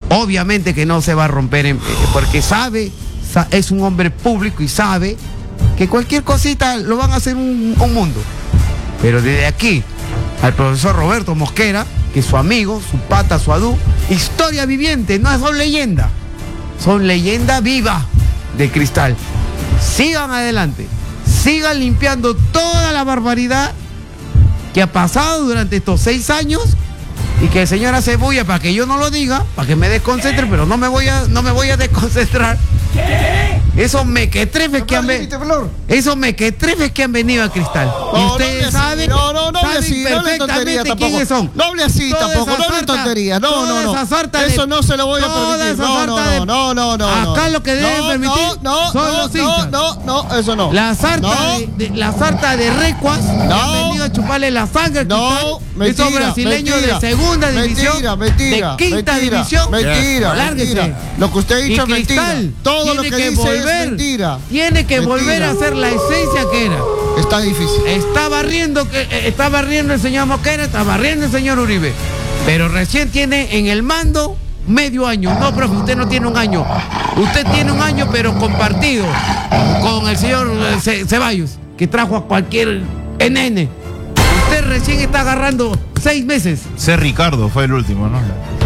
Obviamente que no se va a romper, porque sabe, es un hombre público y sabe que cualquier cosita lo van a hacer un mundo. Pero desde aquí, al profesor Roberto Mosquera, que es su amigo, su pata, su adú, historia viviente, no son leyenda, son leyenda viva de Cristal. Sigan adelante, sigan limpiando toda la barbaridad que ha pasado durante estos 6 años y que el señor hace bulla para que yo no lo diga, para que me desconcentre, pero no me voy a desconcentrar. Esos mequetrefes que han venido. Esos mequetrefes que han venido a Cristal. Y ustedes saben, saben perfectamente quiénes son. No hable así tampoco, no hable tonterías. No. Eso no se lo voy a permitir. No. Acá lo que deben permitir son los hinchas. No, eso no. La sarta de recuas que han venido a chuparle la sangre a Cristal. Esos brasileños de segunda división, de quinta división. Mentira. Lo que usted ha dicho es mentira. Todo lo que dice es mentira. Tiene que volver a ser la esencia que era. Está difícil. Está barriendo el señor Mosquera, está barriendo el señor Uribe. Pero recién tiene en el mando medio año. No, profe, usted no tiene un año. Usted tiene un año, pero compartido con el señor Ceballos, que trajo a cualquier NN. Usted recién está agarrando 6 meses. Ricardo fue el último, ¿no?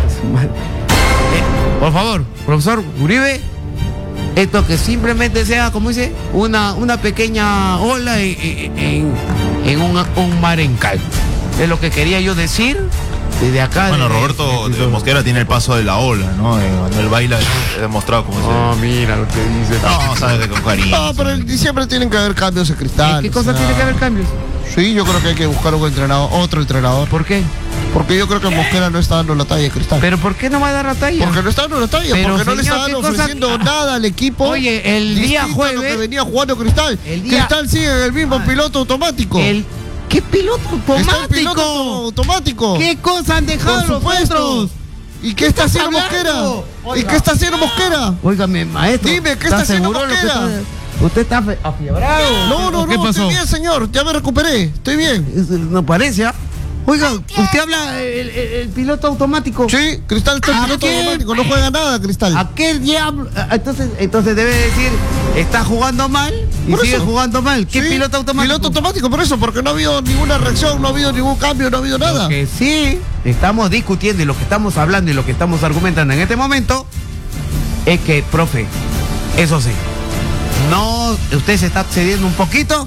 Por favor, profesor Uribe, esto que simplemente sea, como dice, una pequeña ola en un mar en calma. Es lo que quería yo decir desde acá. Bueno, Roberto Mosquera tiene el paso de la ola, ¿no? Cuando él baila he demostrado cómo se... mira lo que dice. No, sabes que con cariño. No, pero en diciembre tienen que haber cambios en Cristal. ¿Qué cosa tiene que haber cambios? Sí, yo creo que hay que buscar otro entrenador. ¿Por qué? Porque yo creo que Mosquera no está dando la talla de Cristal. ¿Pero por qué no va a dar la talla? Porque no está dando la talla, pero porque señor, no le está ofreciendo nada al equipo. Oye, el día jueves... lo que venía jugando Cristal. Cristal sigue en el mismo piloto automático. ¿Qué piloto automático? Está en piloto automático. ¿Qué cosa han dejado los otros? ¿Y qué está haciendo Mosquera? ¿Y qué está haciendo Mosquera? Óigame, maestro. Dime, ¿qué está haciendo Mosquera? ¿Usted está afiebrado? No, ¿Qué pasó? Estoy bien, señor. Ya me recuperé. Estoy bien. No parece, ¿ah? Oiga, usted habla el piloto automático. Sí, Cristal está en piloto automático, no juega nada Cristal. ¿A qué diablo? Entonces debe decir, está jugando mal y por sigue eso. Jugando mal. ¿Qué piloto automático? Piloto automático, por eso, porque no ha habido ninguna reacción, no ha habido ningún cambio, no ha habido nada. Lo que sí estamos discutiendo y lo que estamos hablando y lo que estamos argumentando en este momento es que, profe, eso sí, no, usted se está cediendo un poquito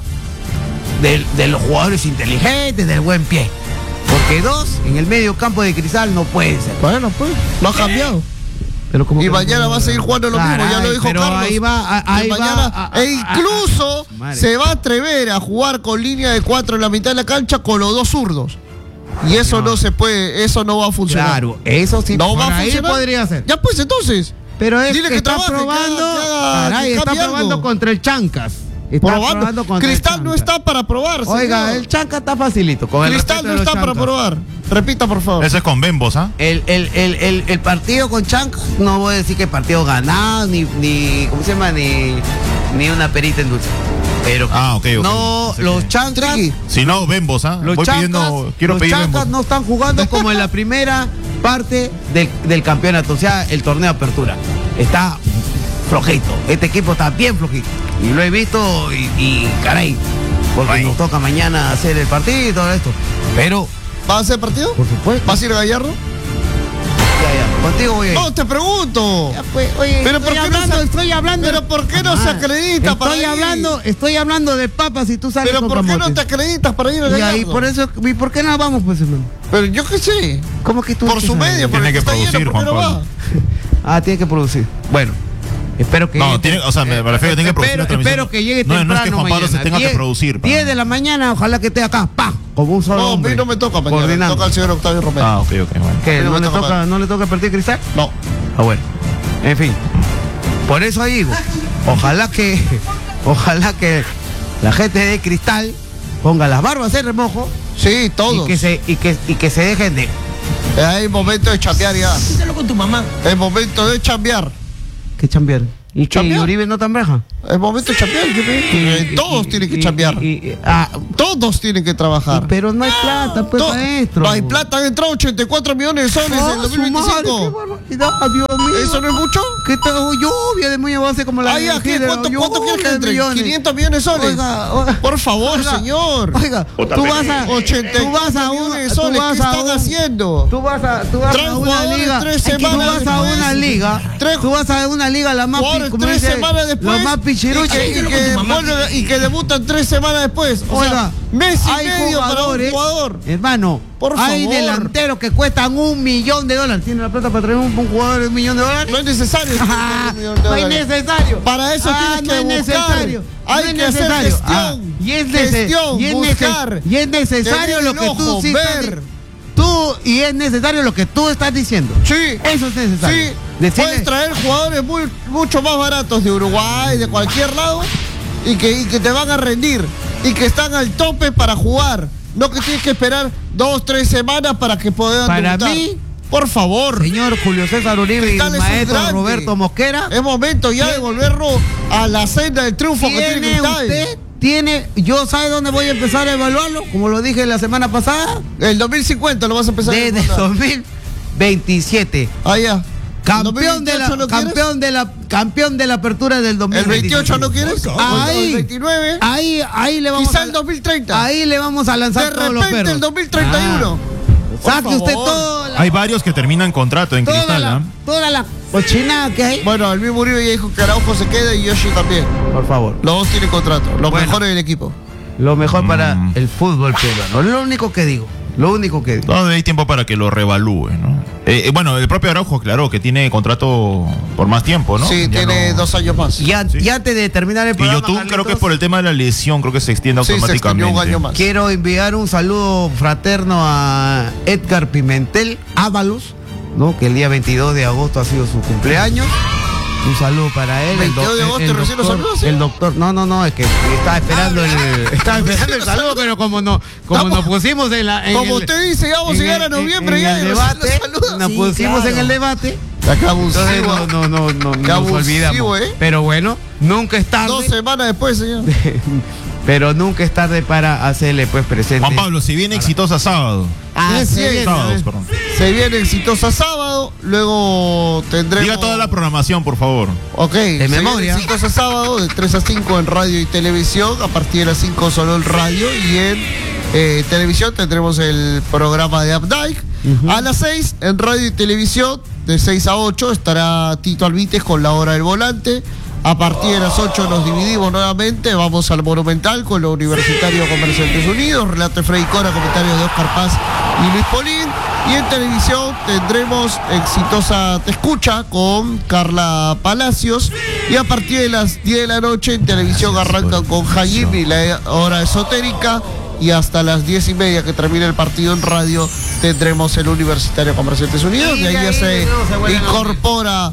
de los jugadores inteligentes, del buen pie. Porque 2 en el medio campo de Cristal no puede ser. Bueno, pues, lo ha cambiado. Pero como y mañana va a seguir jugando lo mismo, ya lo dijo pero Carlos. Ahí va, incluso se va a atrever a jugar con línea de 4 en la mitad de la cancha con los 2 zurdos. Y eso no se puede, eso no va a funcionar. Claro, eso sí no va a funcionar. Podría ser. Ya pues entonces. Pero es dile que está trabaje, probando, está probando contra el Chancas. Probando. Cristal no está para probar. Oiga, el Chanca está facilito. Cristal no está para probar. Repita, por favor. Eso es con Bembos, ¿ah? El partido con Chancas, no voy a decir que partido ganado, ni ¿cómo se llama? Ni una perita en dulce. Pero okay. No, los Chancas. Si no, Bembos, ¿ah? Los Chancas no están jugando como en la primera parte del campeonato, o sea, el torneo de apertura. Está flojito. Este equipo está bien flojito. Y lo he visto y caray, porque nos toca mañana hacer el partido y todo esto. Pero... ¿vas a hacer partido? Por supuesto. ¿vas a ir a Gallardo? Ya. Contigo voy a ir. No, te pregunto. Ya, pues, oye, pero estoy hablando. Pero ¿por qué no se acredita para ir? Estoy hablando de papas y tú sales pero con ¿por qué camotes? no te acreditas para ir a Gallardo? ¿Y por qué no vamos, pues, hermano? Pero yo qué sé. ¿Cómo que tú? Por su medio, tiene que está producir, lleno, ¿por qué no va? Tiene que producir. Bueno. Espero que... No, me refiero que tiene que producir la transmisión. Espero que llegue temprano. No es que Juan Pablo mañana. se tenga que producir. 10 de la mañana, ojalá que esté acá, como un solo hombre. No, a mí no me toca mañana, me toca al señor Octavio Romero. Ok, bueno. ¿Qué? ¿No le toca el partido Cristal? No. Bueno. En fin. Por eso digo, ojalá que la gente de Cristal ponga las barbas en remojo. Sí, todos. Y que se dejen de... Es momento de chambear ya. Díselo con tu mamá. Es momento de chambear. ¿Qué chambear? ¿Y que Uribe no tan breja? Es momento de chambear. Todos tienen que chambear. Todos tienen que trabajar. Pero no hay plata, pues, maestro. No hay plata, han entrado 84 millones de soles en el 2025. Madre, qué barbaridad, Dios ¿Eso no es mucho? ¿Qué tal? Lluvia de muy base como la ¿Cuánto quieres que entre? 500 millones de soles. Oiga, por favor, señor. Oiga, tú vas a 80 millones de soles. ¿Qué están haciendo? Tú vas a una liga. Tú vas a una liga. Tú vas a una liga la más 3 semanas después. La más pichirucha. Y que debutan 3 semanas después. Oiga, mes y medio para un jugador. Hermano, hay delanteros que cuestan $1 millón. ¿Tiene la plata para traer un jugador de $1 millón? No es necesario. No es necesario. Para eso tienes que buscar. Hay que hacer gestión. Y es necesario lo que tú sí y es necesario lo que tú estás diciendo. Sí. Eso es necesario. Sí. Puedes traer jugadores mucho más baratos de Uruguay, de cualquier lado, y que te van a rendir. Y que están al tope para jugar. No que tienes que esperar 2-3 semanas para que puedan debutar. Para mí, por favor, señor Julio César Uribe y el maestro Roberto Mosquera, es momento ya de volverlo a la senda del triunfo que tiene usted. Yo ¿sabe dónde voy a empezar a evaluarlo? Como lo dije la semana pasada. El 2050 lo vas a empezar a evaluar. Desde 2027. Ya. Campeón de la apertura del 2027. ¿El 28 no quieres? Ahí, el 29. Ahí le vamos quizá el 2030. Ahí le vamos a lanzar todos los perros. De repente el 2031. Saque usted todo. Hay varios que terminan contrato en Cristal. Toda la cochinada que hay. Bueno, el mismo Uribe ya dijo que Araujo se queda y Yoshi también. Por favor. Los dos tienen contrato. Los mejores del equipo. Lo mejor para el fútbol peruano. Lo único que digo. No, hay tiempo para que lo reevalúe, ¿no? Bueno, el propio Araujo aclaró que tiene contrato por más tiempo, ¿no? Sí, tiene 2 años más. Ya antes de terminar el programa, y YouTube creo que por el tema de la lesión, creo que se extiende automáticamente. Se extendió 1 año más. Quiero enviar un saludo fraterno a Edgar Pimentel Ábalos, ¿no? Que el día 22 de agosto ha sido su cumpleaños. Un saludo para él. 22 de agosto recién los saludos. El doctor, no, es que estaba esperando el saludo, pero como nos pusimos en la. Como usted dice, ya vamos a llegar a noviembre ya. El debate, nos pusimos en el debate. Entonces no nos olvidamos. Pero bueno, nunca es tarde. 2 semanas después, señor. Pero nunca es tarde para hacerle pues presente. Juan Pablo, si viene Exitosa sábado. Se viene Exitosa sábado, luego tendremos. Diga toda la programación, por favor. Ok, de memoria. Exitosa sábado de 3 a 5 en radio y televisión, a partir de las 5 solo en radio y en televisión tendremos el programa de Updike. A las 6 en radio y televisión, de 6 a 8 estará Tito Alvites con La Hora del Volante. A partir de las 8 nos dividimos nuevamente, vamos al Monumental con lo Universitario Comerciantes Unidos, relato de Freddy Cora, comentarios de Oscar Paz y Luis Polín. Y en televisión tendremos Exitosa Te Escucha con Carla Palacios. Y a partir de las 10 de la noche en televisión arrancan con Jayim y La Hora Esotérica. Y hasta las 10:30 que termine el partido en radio tendremos el Universitario Comerciantes Unidos. Y ahí ya se incorpora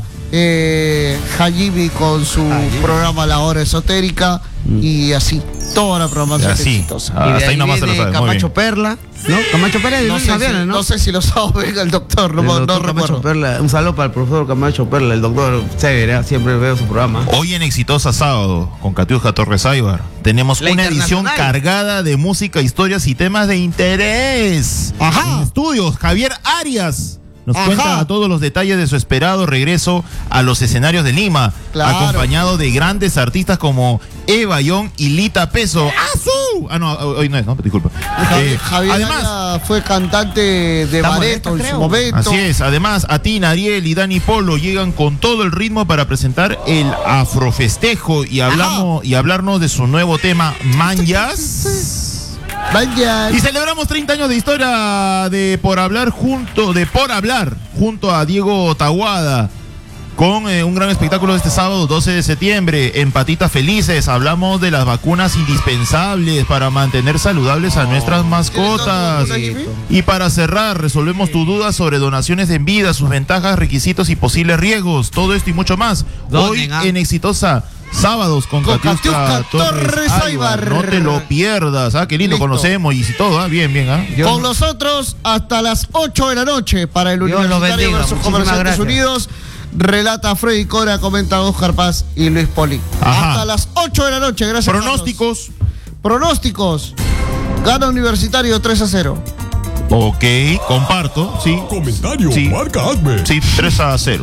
Hajimi con su programa La Hora Esotérica y así toda la programación exitosa. Hasta ahí nomás se lo sabe. Camacho Perla, ¿no? Camacho Perla es de no sé si lo sabe, venga el doctor, no recuerdo. Perla, un saludo para el profesor Camacho Perla, el doctor Sever, siempre veo su programa. Hoy en Exitosa sábado con Catiusca Torres Aybar tenemos una edición cargada de música, historias y temas de interés. En estudios, Javier Arias nos cuenta todos los detalles de su esperado regreso a los escenarios de Lima, acompañado de grandes artistas como Eva Young y Lita Peso. Hoy no es, no, disculpa. Javier además fue cantante de Bareto en su momento. Así es, además Atina, Ariel y Dani Polo llegan con todo el ritmo para presentar el Afrofestejo y hablarnos de su nuevo tema, Manjas. Y celebramos 30 años de historia de Por Hablar junto a Diego Taguada con un gran espectáculo este sábado 12 de septiembre en Patitas Felices. Hablamos de las vacunas indispensables para mantener saludables a nuestras mascotas. Y para cerrar, resolvemos tus dudas sobre donaciones en vida, sus ventajas, requisitos y posibles riesgos. Todo esto y mucho más hoy en Exitosa sábados con Catiusca Torres Aybar. No te lo pierdas, qué lindo, conocemos y todo, bien. Con nosotros hasta las 8 de la noche para el Universitario versus Comerciantes Unidos. Relata Freddy Cora, comenta Oscar Paz y Luis Poli. Hasta las 8 de la noche, gracias. Pronósticos. Gana Universitario 3-0. Ok, comparto, sí. Comentario, marca Adme. Sí, 3-0, sí.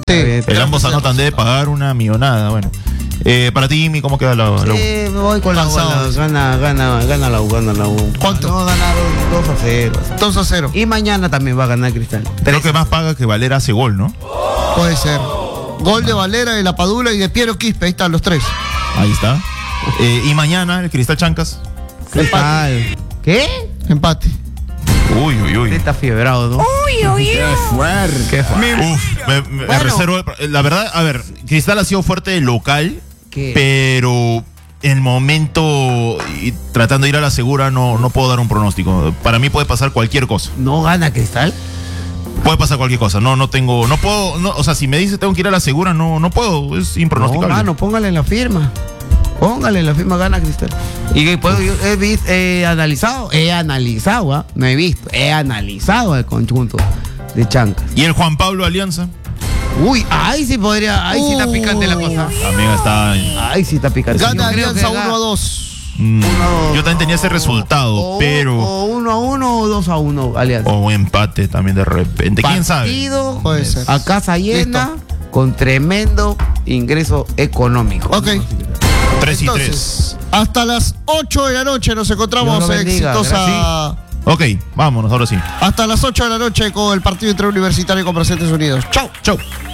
El ambos anotan debe pagar una millonada. Bueno, para ti, Jimmy, ¿cómo queda la U? Sí, me voy con la U. Gana la U. ¿Cuánto? No, ganar 2-0. 2-0. Y mañana también va a ganar Cristal. Creo que más paga que Valera hace gol, ¿no? Puede ser. Gol de Valera, de La Padula y de Piero Quispe. Ahí están los tres. Ahí está. Y mañana, el Cristal Chancas. Cristal. ¿Qué? Empate. Uy. Está fiebrado, ¿no? Qué fuerte. Me reservo. La verdad, a ver, Cristal ha sido fuerte de local, ¿Qué? pero en el momento, y tratando de ir a la segura, no puedo dar un pronóstico. Para mí puede pasar cualquier cosa. ¿No gana Cristal? Puede pasar cualquier cosa. No puedo. O sea, si me dice tengo que ir a la segura, no puedo. Es impronosticable. No, mano, póngale en la firma. Gana Cristal. Y después yo he analizado, ¿ah? No he visto, he analizado el conjunto de Chancas. ¿Y el Juan Pablo Alianza? Uy, ahí sí está picante la cosa. También está. Ahí sí está picante. Gana Yo creo Alianza que 1-2. Yo también tenía ese resultado, pero. O 1-1 o 2-1, Alianza. O empate también de repente. ¿Quién sabe? Partido Puede ser. a casa llena, con tremendo ingreso económico. Ok. 3-3. Entonces, hasta las 8 de la noche nos encontramos Dios lo bendiga, exitosa. Ok, vámonos, ahora sí. Hasta las 8 de la noche con el partido entre Universitario y con Presentes Unidos. Chau.